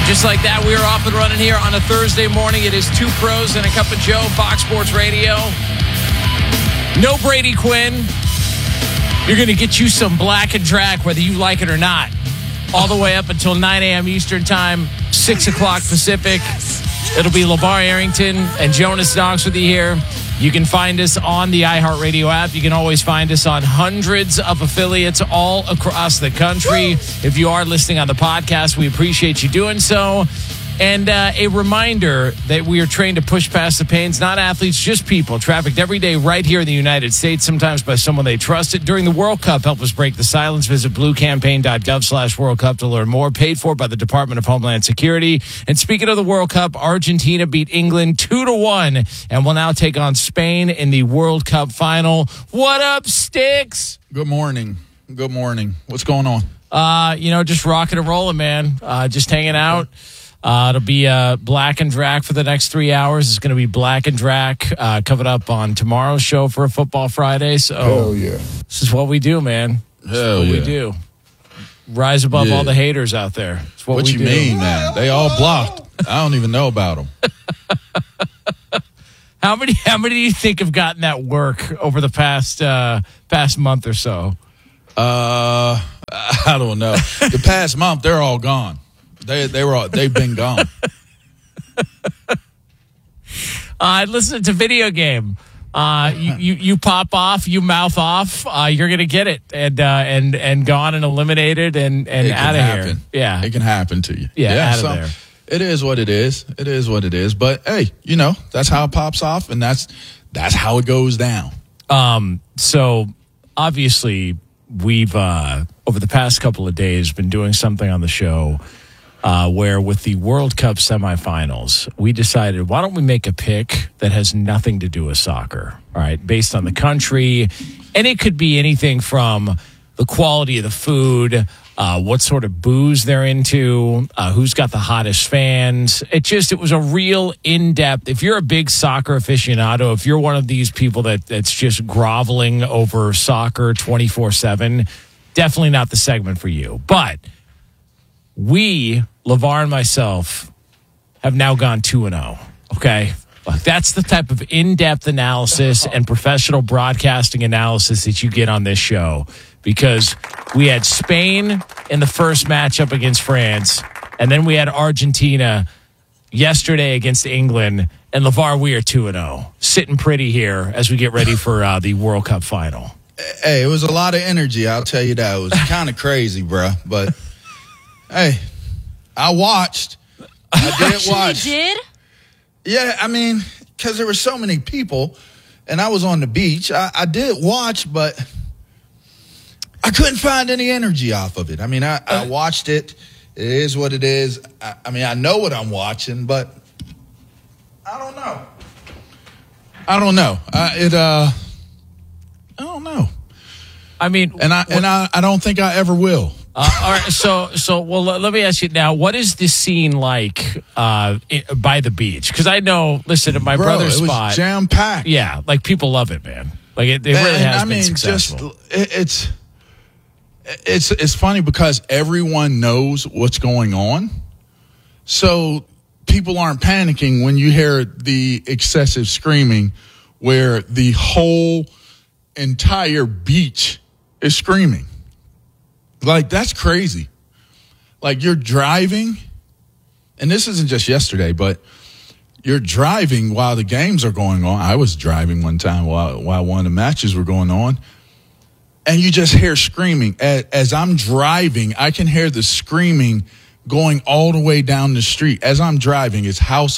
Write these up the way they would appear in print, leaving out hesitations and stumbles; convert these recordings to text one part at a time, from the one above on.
Just like that, we are off and running here on a Thursday morning. It is Two Pros and a Cup of Joe, Fox Sports Radio. No Brady Quinn. You're going to get you some Black and Drac, whether you like it or not. All the way up until 9 a.m. Eastern Time, 6 o'clock Pacific. It'll be LeVar Arrington and Jonas Knox with you here. You can find us on the iHeartRadio app. You can always find us on hundreds of affiliates all across the country. If you are listening on the podcast, we appreciate you doing so. And a reminder that we are trained to push past the pains, not athletes, just people, trafficked every day right here in the United States, sometimes by someone they trusted. During the World Cup, help us break the silence. Visit bluecampaign.gov/World Cup to learn more. Paid for by the Department of Homeland Security. And speaking of the World Cup, Argentina beat England 2-1 and will now take on Spain in the World Cup final. What up, Sticks? Good morning. Good morning. What's going on? Just rocking and rolling, man. Just hanging out. It'll be Black and Drac for the next 3 hours. It's going to be Black and Drac coming up on tomorrow's show for a Football Friday. So hell yeah. This is what we do, man. Hell what yeah. we do. Rise above all the haters out there. It's what we you do. mean, man? They all blocked. I don't even know about them. How many do you think have gotten that work over the past month or so? I don't know. The past month, they're all gone. They've been gone. Listen, it's a video game. You pop off, you mouth off, you're gonna get it, and gone and eliminated and out of here. Yeah, it can happen to you. Yeah, out of there. It is what it is. It is what it is. But hey, that's how it pops off, and that's how it goes down. So obviously we've over the past couple of days been doing something on the show. Where with the World Cup semifinals, we decided, why don't we make a pick that has nothing to do with soccer, all right, based on the country. And it could be anything from the quality of the food, what sort of booze they're into, who's got the hottest fans. It was a real in-depth. If you're a big soccer aficionado, if you're one of these people that's just groveling over soccer 24/7, definitely not the segment for you. But we, LeVar and myself, have now gone 2-0, okay? That's the type of in-depth analysis and professional broadcasting analysis that you get on this show, because we had Spain in the first matchup against France, and then we had Argentina yesterday against England, and LeVar, we are 2-0, sitting pretty here as we get ready for the World Cup final. Hey, it was a lot of energy, I'll tell you that. It was kind of crazy, bro, but... Hey, I watched. I did watch. You did? Yeah, I mean, because there were so many people, and I was on the beach. I did watch, but I couldn't find any energy off of it. I mean, I watched it. It is what it is. I know what I'm watching, but I don't know. I don't know. I don't know. I mean, I don't think I ever will. All right, so let me ask you now, what is the scene like by the beach? Because I know, listen, at my brother's spot, it was jam-packed. Yeah, like people love it, man. Like it really has been successful. It's funny because everyone knows what's going on, so people aren't panicking when you hear the excessive screaming, where the whole entire beach is screaming. Like, that's crazy. Like, you're driving, and this isn't just yesterday, but you're driving while the games are going on. I was driving one time while one of the matches were going on, and you just hear screaming. As I'm driving, I can hear the screaming going all the way down the street. As I'm driving, it's house,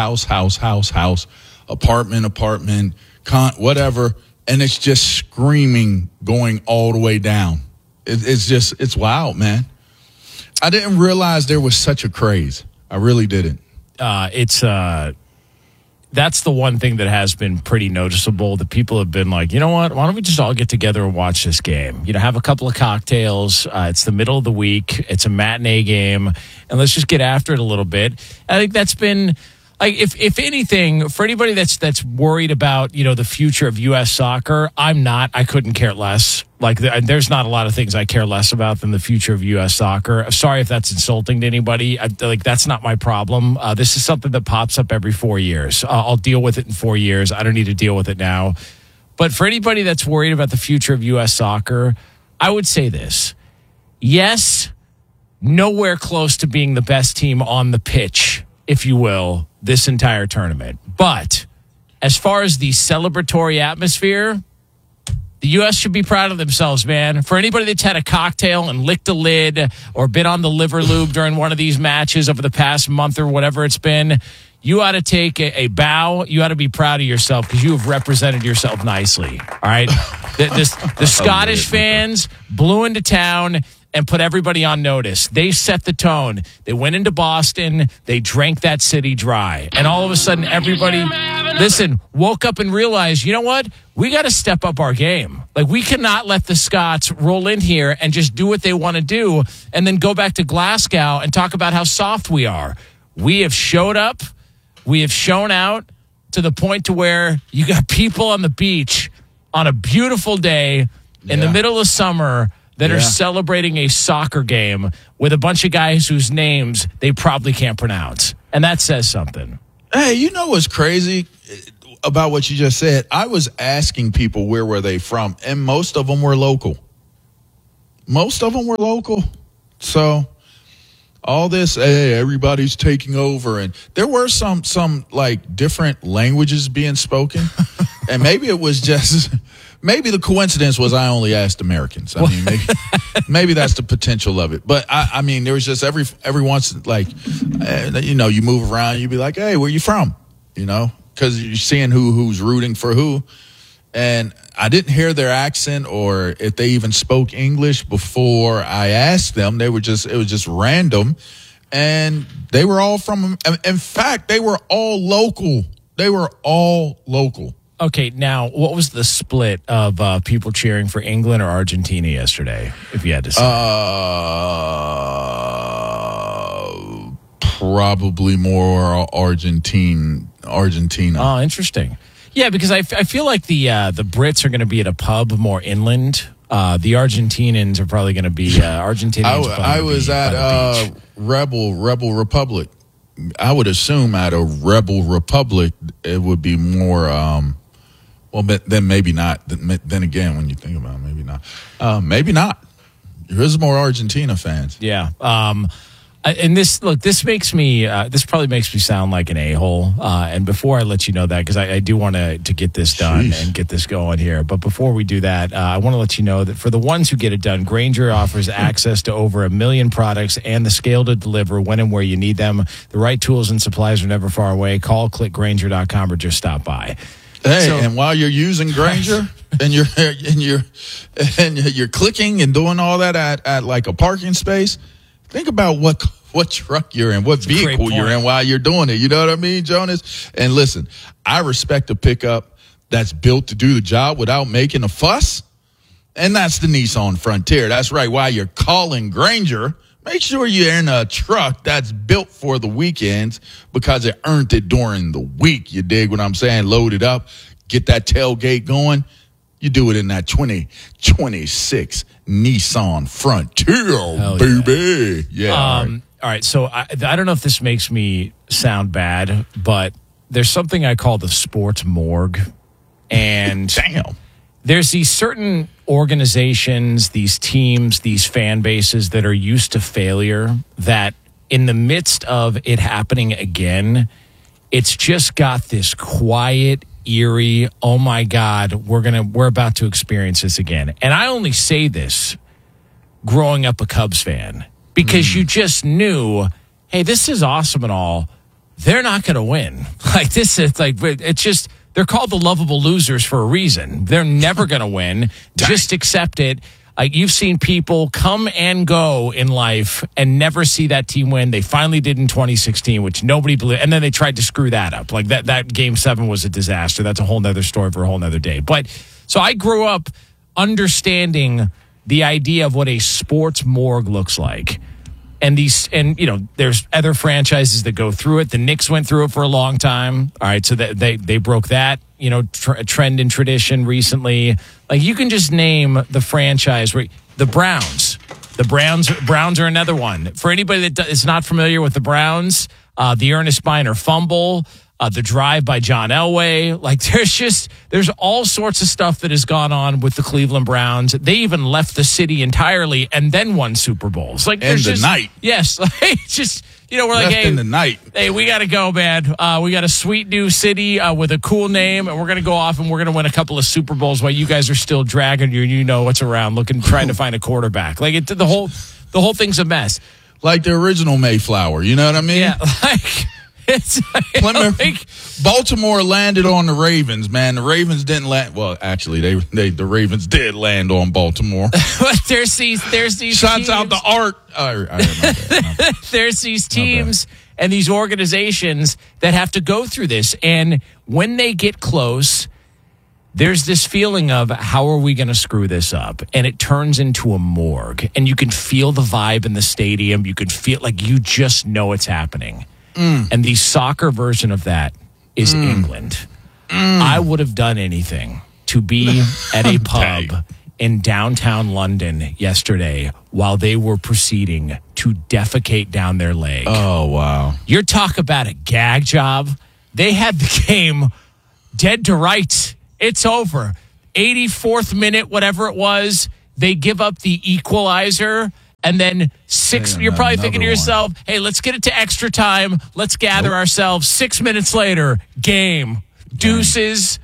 apartment, whatever, and it's just screaming going all the way down. It's wild, man. I didn't realize there was such a craze. I really didn't. That's the one thing that has been pretty noticeable. That people have been like, you know what? Why don't we just all get together and watch this game? Have a couple of cocktails. It's the middle of the week. It's a matinee game, and let's just get after it a little bit. I think that's been Like if anything, for anybody that's worried about, the future of U.S. soccer, I'm not. I couldn't care less. Like there's not a lot of things I care less about than the future of U.S. soccer. Sorry if that's insulting to anybody. That's not my problem. This is something that pops up every 4 years. I'll deal with it in 4 years. I don't need to deal with it now. But for anybody that's worried about the future of U.S. soccer, I would say this. Yes, nowhere close to being the best team on the pitch, if you will, this entire tournament. But as far as the celebratory atmosphere, the U.S. should be proud of themselves, man. For anybody that's had a cocktail and licked a lid or been on the liver lube during one of these matches over the past month or whatever it's been, you ought to take a bow. You ought to be proud of yourself because you have represented yourself nicely. All right? The Scottish fans blew into town and put everybody on notice. They set the tone. They went into Boston. They drank that city dry. And all of a sudden, everybody, woke up and realized, you know what? We got to step up our game. Like, we cannot let the Scots roll in here and just do what they want to do and then go back to Glasgow and talk about how soft we are. We have showed up. We have shown out to the point to where you got people on the beach on a beautiful day in the middle of summer that are celebrating a soccer game with a bunch of guys whose names they probably can't pronounce. And that says something. Hey, you know what's crazy about what you just said? I was asking people where were they from, and most of them were local. So all this, hey, everybody's taking over. And there were some like different languages being spoken. And maybe it was just... Maybe the coincidence was I only asked Americans. I mean, maybe that's the potential of it. But I mean, there was just every once, like, you move around, you'd be like, hey, where you from? Because you're seeing who's rooting for who. And I didn't hear their accent or if they even spoke English before I asked them. It was just random. And they were all from, in fact, they were all local. Okay, now, what was the split of people cheering for England or Argentina yesterday, if you had to say? Probably more Argentina. Oh, interesting. Yeah, because I feel like the Brits are going to be at a pub more inland. The Argentinians are probably going to be Argentinians. I was at Rebel Republic. I would assume at a Rebel Republic it would be more... Well, but then maybe not. Then again, when you think about it, maybe not. Maybe not. There's more Argentina fans. Yeah. And this makes me, this probably makes me sound like an a-hole. And before I let you know that, because I do want to get this done and get this going here. But before we do that, I want to let you know that for the ones who get it done, Grainger offers access to over 1 million products and the scale to deliver when and where you need them. The right tools and supplies are never far away. Call, click Grainger.com or just stop by. Hey, and while you're using Grainger and you're clicking and doing all that at like a parking space, think about what truck you're in, what vehicle you're in while you're doing it. You know what I mean, Jonas? And listen, I respect a pickup that's built to do the job without making a fuss. And that's the Nissan Frontier. That's right. While you're calling Grainger, make sure you're in a truck that's built for the weekends because it earned it during the week. You dig what I'm saying? Load it up, get that tailgate going. You do it in that 2026 Nissan Frontier, baby. Yeah. All right. So I don't know if this makes me sound bad, but there's something I call the sports morgue. And damn. There's these certain organizations, these teams, these fan bases that are used to failure that in the midst of it happening again, it's just got this quiet, eerie, oh my God, we're about to experience this again. And I only say this growing up a Cubs fan because you just knew, hey, this is awesome and all. They're not going to win. Like this is like, it's just, they're called the lovable losers for a reason. They're never going to win. Just accept it. Like you've seen people come and go in life and never see that team win. They finally did in 2016, which nobody believed. And then they tried to screw that up. Like that Game 7 was a disaster. That's a whole nother story for a whole nother day. But so I grew up understanding the idea of what a sports morgue looks like. And there's other franchises that go through it. The Knicks went through it for a long time. All right, so they broke that, trend and tradition recently. Like, you can just name the franchise where the Browns. The Browns are another one. For anybody that is not familiar with the Browns, the Ernest Biner fumble, the drive by John Elway. Like, there's all sorts of stuff that has gone on with the Cleveland Browns. They even left the city entirely and then won Super Bowls. Like, in the night. Yes. It's just, we're like, left hey, in the night. Hey, we got to go, man. We got a sweet new city with a cool name, and we're going to go off and we're going to win a couple of Super Bowls while you guys are still dragging what's around, trying to find a quarterback. Like, the whole thing's a mess. Like the original Mayflower, you know what I mean? Yeah, it's Baltimore landed on the Ravens, man. The Ravens didn't land. Well, actually, the Ravens did land on Baltimore. But there's these shots teams. out the art. There's these teams and these organizations that have to go through this, and when they get close, there's this feeling of, how are we going to screw this up? And it turns into a morgue, and you can feel the vibe in the stadium. You can feel like you just know it's happening. And the soccer version of that is England. I would have done anything to be at a pub in downtown London yesterday while they were proceeding to defecate down their leg. Oh, wow. You're talking about a gag job. They had the game dead to rights. It's over. 84th minute, whatever it was, they give up the equalizer. And then you're probably thinking to yourself, hey, let's get it to extra time. Let's gather ourselves. 6 minutes later, game. Deuces.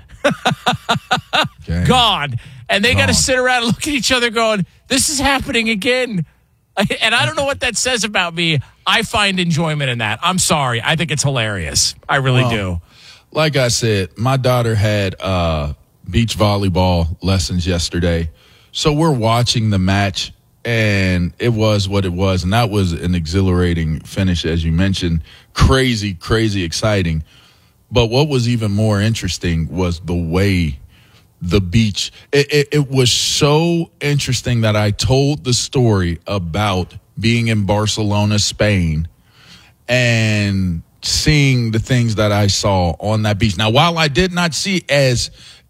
Gone. And they got to sit around and look at each other going, this is happening again. And I don't know what that says about me. I find enjoyment in that. I'm sorry. I think it's hilarious. I really do. Like I said, my daughter had beach volleyball lessons yesterday. So we're watching the match. And it was what it was. And that was an exhilarating finish, as you mentioned. Crazy, crazy exciting. But what was even more interesting was the way the beach. It was so interesting that I told the story about being in Barcelona, Spain, and seeing the things that I saw on that beach. Now, while I did not see as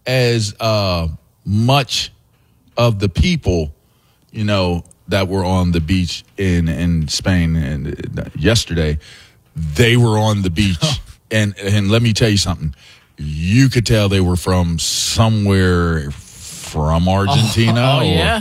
much of the people, that were on the beach in Spain and yesterday, they were on the beach. And let me tell you something. You could tell they were from somewhere from Argentina. Yeah.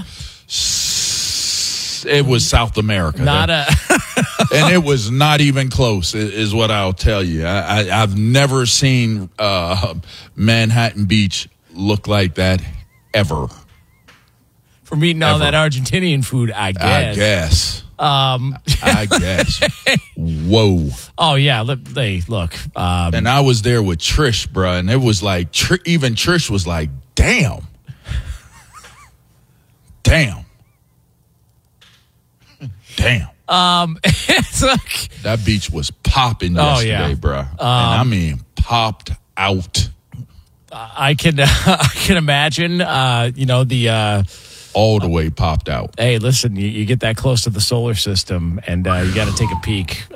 It was South America. And it was not even close, is what I'll tell you. I've never seen Manhattan Beach look like that ever. From eating all that Argentinian food, I guess. I guess. Whoa. Oh, yeah. Look. And I was there with Trish, bro, and it was like, even Trish was like, damn. Damn. It's like, that beach was popping yesterday, bro. And I mean, popped out. I can imagine, all the way popped out. Hey, listen, you get that close to the solar system, and you got to take a peek.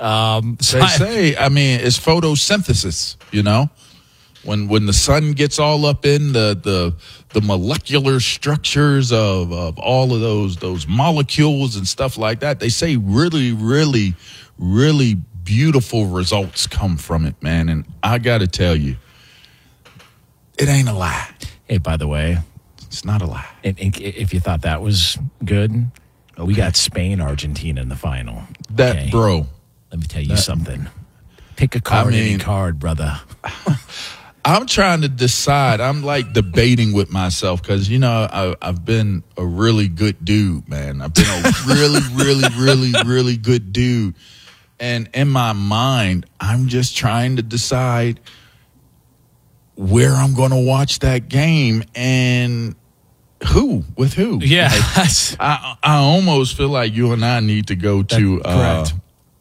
It's photosynthesis, When the sun gets all up in the molecular structures of all of those molecules and stuff like that, they say really, really, really beautiful results come from it, man. And I got to tell you, it ain't a lie. Hey, by the way, it's not a lie. And if you thought that was good, we got Spain, Argentina in the final. Bro. Let me tell you something. Pick a card, any card, brother. I'm trying to decide. I'm like debating with myself because, I've been a really good dude, man. I've been a really, really, really, really good dude. And in my mind, I'm just trying to decide where I'm going to watch that game and with who. Yeah. I almost feel like you and I need to go to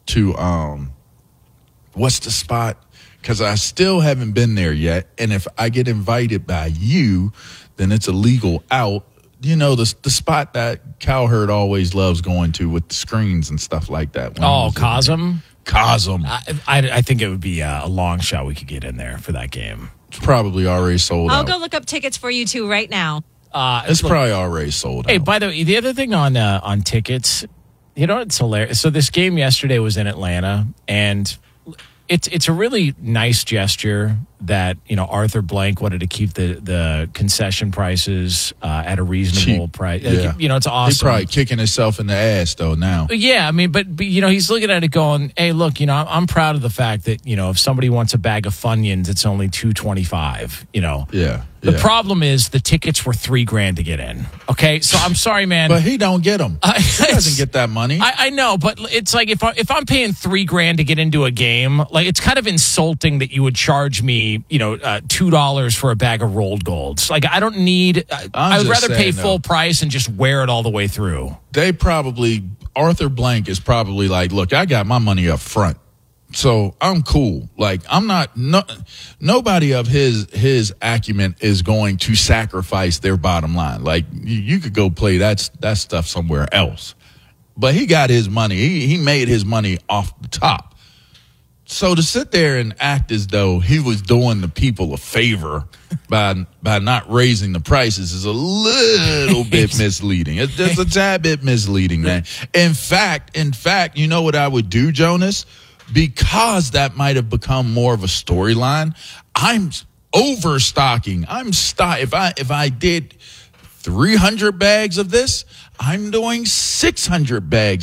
what's the spot? Because I still haven't been there yet. And if I get invited by you, then it's a legal out the spot that Cowherd always loves going to with the screens and stuff like that. Cosm? Cosm. I think it would be a long shot we could get in there for that game. It's probably already sold out. I'll go look up tickets for you two right now. It's probably already sold out. Hey, by the way, the other thing on tickets, it's hilarious. So this game yesterday was in Atlanta, and it's a really nice gesture that Arthur Blank wanted to keep the concession prices at a reasonable price. Yeah. It's awesome. He's probably kicking himself in the ass though now. Yeah, I mean, but he's looking at it going, "Hey, look, I'm proud of the fact that if somebody wants a bag of Funyuns, it's only $2.25." Yeah. The problem is the tickets were $3,000 to get in. Okay, so I'm sorry, man, but he don't get them. He doesn't get that money. I know, but it's like if I'm paying $3,000 to get into a game, like it's kind of insulting that you would charge me, $2 for a bag of rolled golds. Like I don't need. I would rather pay full price and just wear it all the way through. Arthur Blank is probably like, look, I got my money up front. So I'm cool. Like I'm not. Nobody of his acumen is going to sacrifice their bottom line. Like you could go play that stuff somewhere else, but he got his money. He made his money off the top. So to sit there and act as though he was doing the people a favor by not raising the prices is a little bit misleading. It's just a tad bit misleading, man. In fact, you know what I would do, Jonas? Because that might have become more of a storyline, I'm overstocking. If I did 300 bags of this, I'm doing 600 bags